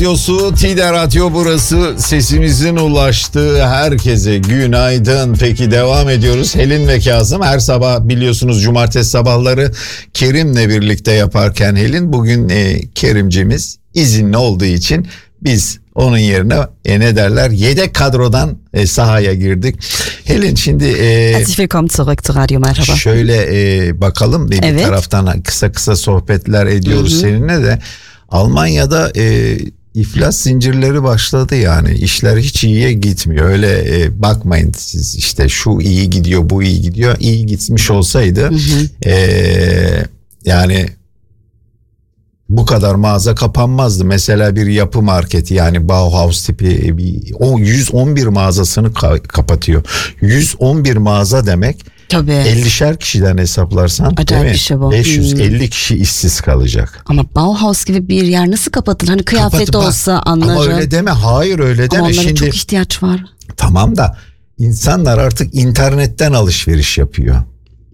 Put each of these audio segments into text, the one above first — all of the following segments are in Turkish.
Radyosu, Tide Radyo burası. Sesimizin ulaştığı herkese günaydın. Peki devam ediyoruz. Helin ve Kazım her sabah biliyorsunuz cumartesi sabahları Kerim'le birlikte yaparken Helin bugün Kerimcimiz izinli olduğu için biz onun yerine ne derler yedek kadrodan sahaya girdik. Helin şimdi Herzlich willkommen zurück zu Radio Merhaba. Şöyle bakalım bir taraftan kısa sohbetler ediyoruz seninle de. Almanya'da iflas zincirleri başladı yani işler hiç iyiye gitmiyor öyle bakmayın siz işte şu iyi gidiyor bu iyi gidiyor iyi gitmiş olsaydı yani bu kadar mağaza kapanmazdı. Mesela bir yapı marketi yani Bauhaus tipi 111 mağazasını kapatıyor. 111 mağaza demek. Tabii. 50'şer kişiden hesaplarsan acayip bir şey bu. 550 kişi işsiz kalacak. Ama Bauhaus gibi bir yer nasıl kapatılır? Hani kıyafet olsa anlarım. Ama öyle deme. Hayır öyle deme. Ama onlara şimdi çok ihtiyaç var. Tamam da insanlar artık internetten alışveriş yapıyor.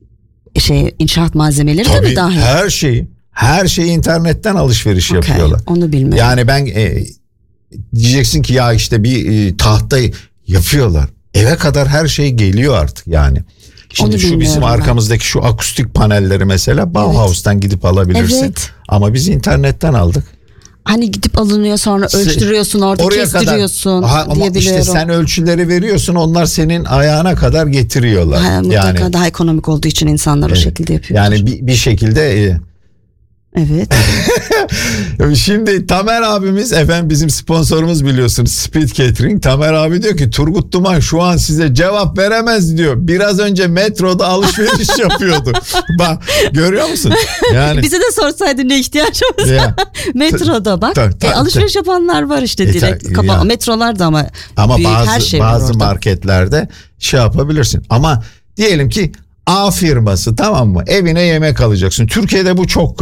İnşaat malzemeleri de mi dahil? Her şeyi internetten alışveriş yapıyorlar. Onu bilmiyorum. Yani ben diyeceksin ki ya işte bir tahta yapıyorlar. Eve kadar her şey geliyor artık yani. Şimdi şu bizim arkamızdaki şu akustik panelleri mesela Bauhaus'tan gidip alabilirsin. Evet. Ama biz internetten aldık. Hani gidip alınıyor sonra ölçtürüyorsun orada kestiriyorsun diye biliyorum. İşte sen ölçüleri veriyorsun onlar senin ayağına kadar getiriyorlar. Mutlaka yani, daha ekonomik olduğu için insanlar o şekilde yapıyor. Yani bir şekilde... Evet. Şimdi Tamer abimiz efendim bizim sponsorumuz biliyorsunuz Speed Catering. Tamer abi diyor ki Turgut Duman şu an size cevap veremez diyor. Biraz önce metroda alışveriş yapıyordu. Bak görüyor musun? Yani bize de sorsaydın ne ihtiyacımız var. Metroda bak. Alışveriş yapanlar var işte direkt. Metrolarda ama bazı marketlerde şey yapabilirsin. Ama diyelim ki A firması tamam mı? Evine yemek alacaksın. Türkiye'de bu çok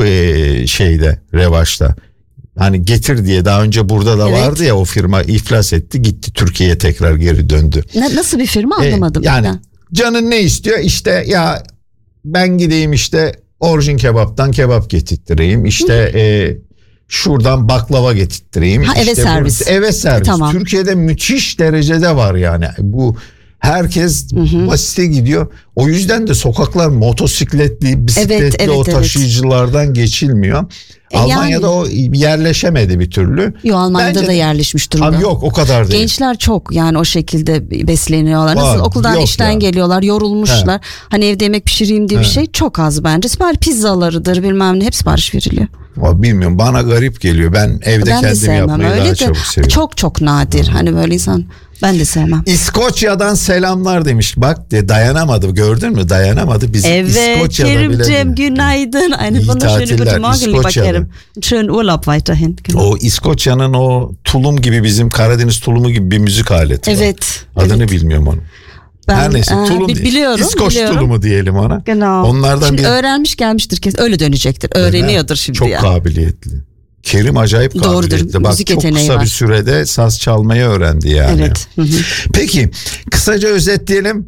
revaçta. Hani Getir diye daha önce burada da vardı ya o firma iflas etti gitti Türkiye'ye tekrar geri döndü. Nasıl bir firma anlamadım. Yani canın ne istiyor? İşte ya ben gideyim işte orijin kebaptan kebap getirttireyim. İşte şuradan baklava getirttireyim. Eve servis. Eve servis. Tamam. Türkiye'de müthiş derecede var yani bu. Herkes basite gidiyor. O yüzden de sokaklar motosikletli, bisikletli taşıyıcılardan geçilmiyor. Almanya'da o yerleşemedi bir türlü. Yok Almanya'da da yerleşmiş durumda. Yok o kadar değil. Gençler çok yani o şekilde besleniyorlar. Nasıl okuldan işten geliyorlar yorulmuşlar. Hani evde yemek pişireyim diye bir şey çok az bence. Sipariş pizzalarıdır bilmem ne hep sipariş veriliyor. Bilmiyorum bana garip geliyor. Ben evde kendim yapmayı daha çok seviyorum. Çok nadir hani böyle insan. Ben de sevmem. İskoçya'dan selamlar demiş. Bak dayanamadı gördün mü? Dayanamadı. Bizim İskoçya'da Kerimcem günaydın. Eine wunderschöne guten Morgen lieber Kerim. Schönen Urlaub weiterhin. O İskoçya'nın o tulum gibi bizim Karadeniz tulumu gibi bir müzik aleti var. Evet. Adını bilmiyorum onu. Her neyse tulum biliyorum. İskoç tulumu diyelim ona. Genau. Onlardan şimdi öğrenmiş gelmiştir kesin. Öyle dönecektir. Öğreniyordur şimdi çok kabiliyetli. Kerim acayip kabiliyetli. Bak çok kısa bir sürede saz çalmayı öğrendi yani. Evet. Peki kısaca özetleyelim.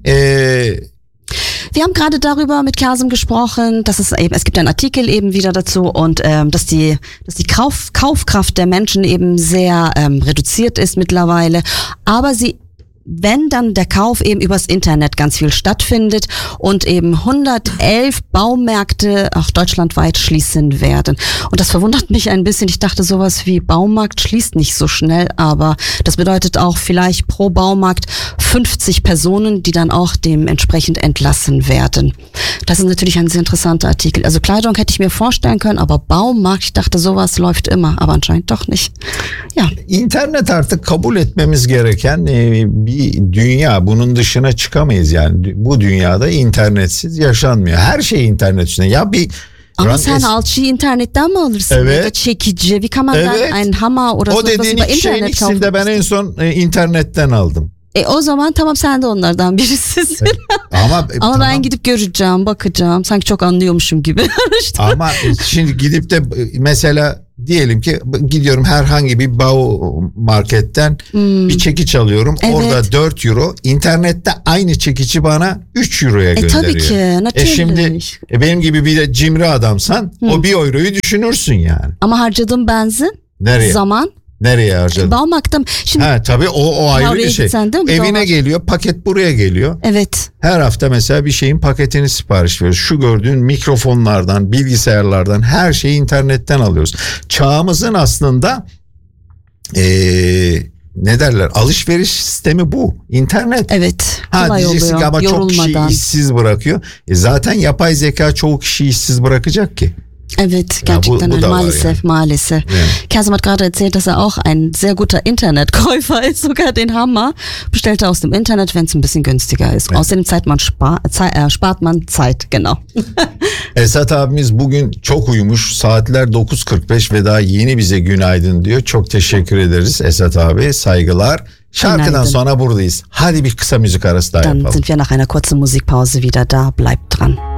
Wir haben gerade darüber mit Kazım gesprochen, dass es gibt einen Artikel eben wieder dazu und dass die Kaufkraft der Menschen eben sehr reduziert ist mittlerweile, aber wenn dann der Kauf eben übers Internet ganz viel stattfindet und eben 111 Baumärkte auch deutschlandweit schließen werden. Und das verwundert mich ein bisschen. Ich dachte, sowas wie Baumarkt schließt nicht so schnell, aber das bedeutet auch vielleicht pro Baumarkt 50 Personen, die dann auch dementsprechend entlassen werden. Das ist natürlich ein sehr interessanter Artikel. Also Kleidung hätte ich mir vorstellen können, aber Baumarkt, ich dachte, sowas läuft immer, aber anscheinend doch nicht. Ja. İnternet artık kabul etmemiz gereken bir dünya. Bunun dışına çıkamayız yani. Bu dünyada internetsiz yaşanmıyor. Her şey internet üstüne. Ya bir ama sen alçıyı internetten mi alırsın? Evet. Ya da çekici. Wie kann man dann einen Hammer oder so etwas über Internet kaufen? De ben en son internetten aldım. O zaman tamam sen de onlardan birisisin. Ama tamam. Ben gidip göreceğim, bakacağım. Sanki çok anlıyormuşum gibi. Ama şimdi gidip de mesela diyelim ki gidiyorum herhangi bir marketten bir çekiç alıyorum. Evet. Orada 4 euro. İnternette aynı çekici bana 3 euroya gönderiyor. Tabii ki. Şimdi benim gibi bir de cimri adamsan o 1 euroyu düşünürsün yani. Ama harcadığın benzin, nereye? Zaman. Nereye harcadın? Baumarkt'ta. Şimdi Tabii o ayrı oraya bir şey. gitsen değil mi? Evine Doğru. geliyor, paket buraya geliyor. evet. Her hafta mesela bir şeyin paketini sipariş veriyoruz. Şu gördüğün mikrofonlardan, bilgisayarlardan her şeyi internetten alıyoruz. Çağımızın aslında ne derler? Alışveriş sistemi bu. İnternet. Evet. Kolay Diyeceksin oluyor. ki ama çok kişi Yorulmadan. işsiz bırakıyor. Zaten yapay zeka çoğu kişi işsiz bırakacak ki. Evet, Ja, gerçekten bu da var maalesef, maalesef. Ja. Kerstin hat gerade erzählt, dass er auch ein sehr guter Internetkäufer ist, sogar den Hammer. Bestellt er aus dem Internet, wenn es ein bisschen günstiger ist. Ja. Außerdem spart man Zeit, genau. Esat abimiz bugün çok uyumuş. Saatler 9.45 ve daha yeni bize günaydın diyor. Çok teşekkür ederiz Esat abi. Saygılar. Şarkıdan Günaydın. sonra buradayız. Hadi bir kısa müzik arası daha Dann yapalım. sind wir nach einer kurzen Musikpause wieder da. Bleibt dran.